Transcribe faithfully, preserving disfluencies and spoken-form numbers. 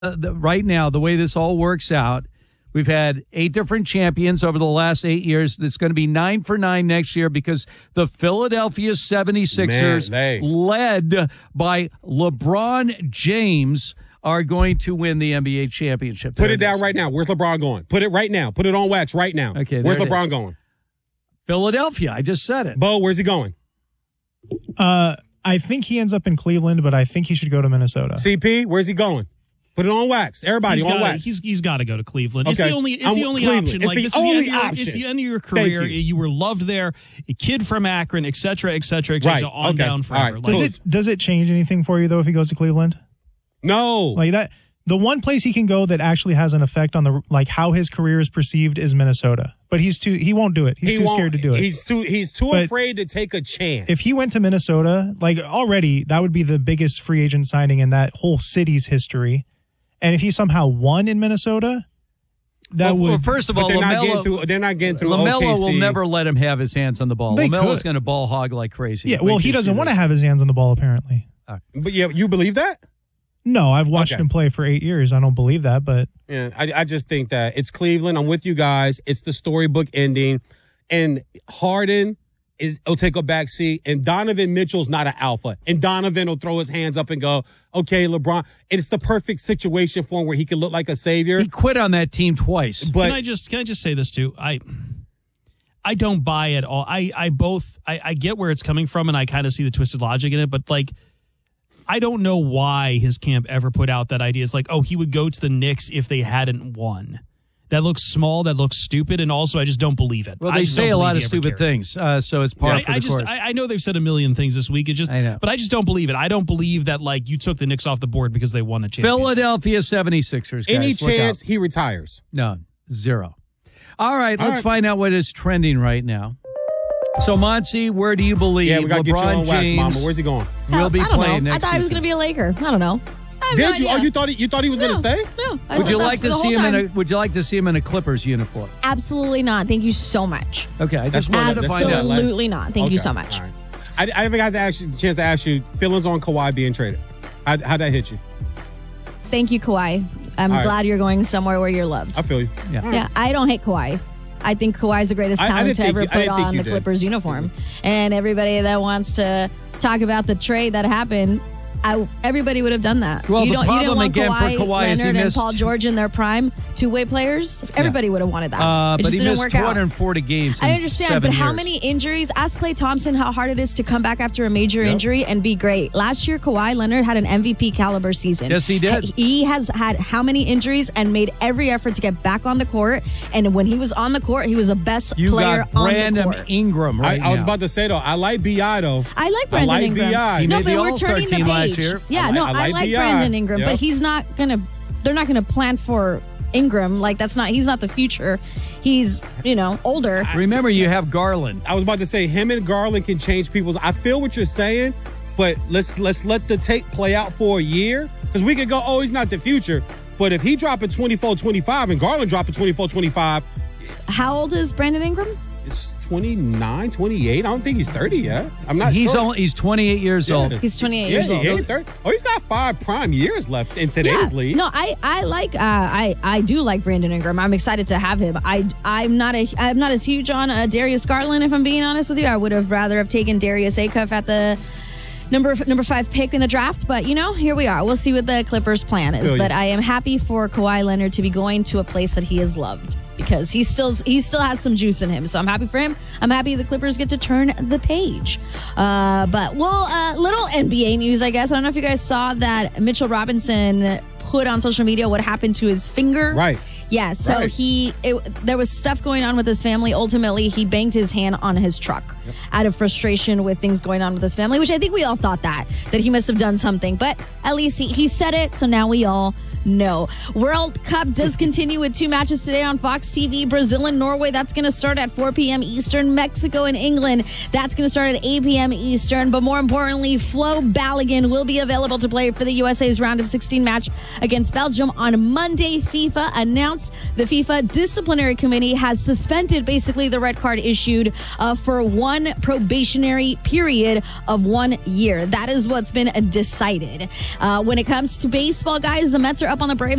uh, the, right now, the way this all works out, we've had eight different champions over the last eight years. It's going to be nine for nine next year because the Philadelphia seventy-sixers, Man, they... led by LeBron James, are going to win the N B A championship. Put it, it down right now. Where's LeBron going? Put it right now. Put it on wax right now. Okay, where's LeBron going? Philadelphia. I just said it. Bo, where's he going? Uh, I think he ends up in Cleveland, but I think he should go to Minnesota. C P, where's he going? Put it on wax. Everybody he's on gotta, wax. He's he's got to go to Cleveland. Okay. It's the only it's I'm, the only Cleveland. option. It's Like the this only is the end of your, option. It's the end of your career. You. you were loved there. A kid from Akron, et cetera, et cetera, et cetera. Right. On Okay. down forever. Right. Like, Does it does it change anything for you though if he goes to Cleveland? No. Like that. The one place he can go that actually has an effect on the like how his career is perceived is Minnesota. But he's too he won't do it. He's he too won't, scared to do it. He's too he's too But afraid to take a chance. if he went to Minnesota, like already that would be the biggest free agent signing in that whole city's history. And if he somehow won in Minnesota, that well, would well, first of but all, they're not getting LaMelo, through. They're not getting through. LaMelo O K C. will never let him have his hands on the ball. They LaMelo's could. going to ball hog like crazy. Yeah, Wait well, till he you doesn't see want to this. have his hands on the ball apparently. But yeah, you believe that? No, I've watched Okay. him play for eight years. I don't believe that, but Yeah, I, I just think that it's Cleveland. I'm with you guys. It's the storybook ending, and Harden is will take a back seat, and Donovan Mitchell's not an alpha, and Donovan will throw his hands up and go, "Okay, LeBron." And it's the perfect situation for him where he can look like a savior. He quit on that team twice. But can I just can I just say this too? I I don't buy it all. I I both I, I get where it's coming from, and I kind of see the twisted logic in it. But like, I don't know why his camp ever put out that idea. It's like, oh, he would go to the Knicks if they hadn't won. That looks small. That looks stupid. And also, I just don't believe it. Well, I they just say don't a lot believe of he ever stupid cared. things, uh, so it's par I, for I the just course. I, I know they've said a million things this week. It just I know. but I just don't believe it. I don't believe that like you took the Knicks off the board because they won a championship. Philadelphia seventy-sixers, guys. any look chance out. he retires? No, zero. All right, All let's right. find out what is trending right now. So, Monty, where do you believe Yeah, we got to get you LeBron on wax, James Mama. Where's he going? will be I don't playing know. I next thought he was season? going to be a Laker. I don't know. I have Did no you? idea. Oh, you thought he? You thought he was no, going to stay? No. I Would said you that like for to the see whole him in time. a Would you like to see him in a Clippers uniform? Absolutely not. Thank you so much. Okay, I That's just wanted one- to find out. Absolutely not. Thank you Okay, so much. all right. I, I haven't got the ask you- chance to ask you feelings on Kawhi being traded. How how'd that hit you? Thank you, Kawhi. I'm All right. glad you're going somewhere where you're loved. I feel you. Yeah. Yeah, I don't hate Kawhi. I think Kawhi's the greatest I- I talent didn't to think ever you- I put didn't think on you the did. Clippers uniform. And everybody that wants to talk about the trade that happened, I, everybody would have done that. Well, you the don't, you problem don't want again for Kawhi, Kawhi is he Leonard, and missed- Paul George in their prime, two-way players. Everybody would have wanted that. Uh, it but just he didn't missed work two out. hundred forty games. In I understand, seven but how years. many injuries? Ask Klay Thompson how hard it is to come back after a major Yep. injury and be great. Last year, Kawhi Leonard had an M V P caliber season. Yes, he did. He has had how many injuries and made every effort to get back on the court. And when he was on the court, he was the best You player got on the Brandon court. Ingram right I, I was now. about to say though, I like B I though. I like Brandon I like Ingram. B I. He no, made but the we're All-Star turning the team last page. year. Yeah, I like- no, I I like like B I. Brandon Ingram, Yep. but he's not gonna. They're not gonna plan for Ingram. Like that's not. He's not the future. He's you know older. Remember, you have Garland. I was about to say him and Garland can change people's. I feel what you're saying, but let's let's let the tape play out for a year because we could go. Oh, he's not the future. But if he dropping twenty-four twenty-five and Garland dropping twenty-four twenty-five, How old is Brandon Ingram? it's twenty-nine, twenty-eight. I don't think he's thirty yet. I'm not He's sure. only, he's twenty-eight years Yeah. old. He's twenty-eight yeah, years he old. ain't thirty. Oh, he's got five prime years left in today's Yeah. league. No, I I like uh, I I do like Brandon Ingram. I'm excited to have him. I I'm not a I'm not as huge on uh, Darius Garland. If I'm being honest with you, I would have rather have taken Darius Acuff at the number number five pick in the draft. But you know, here we are. We'll see what the Clippers' plan is. Feel you. But I am happy for Kawhi Leonard to be going to a place that he is loved. Because he still he still has some juice in him, so I'm happy for him. I'm happy the Clippers get to turn the page. Uh, but well, uh, little N B A news, I guess. I don't know if you guys saw that Mitchell Robinson put on social media what happened to his finger. Right. Yeah. So Right. he it, there was stuff going on with his family. Ultimately, he banged his hand on his truck yep. out of frustration with things going on with his family, which I think we all thought that that he must have done something. But at least he, he said it, so now we all. No. World Cup does continue with two matches today on Fox T V. Brazil and Norway, that's going to start at four p.m. Eastern. Mexico and England, that's going to start at eight p.m. Eastern. But more importantly, Flo Balogun will be available to play for the U S A's round of sixteen match against Belgium on Monday. FIFA announced the FIFA disciplinary committee has suspended basically the red card issued uh, for one probationary period of one year. That is what's been decided. Uh, when it comes to baseball, guys, the Mets are up on the Braves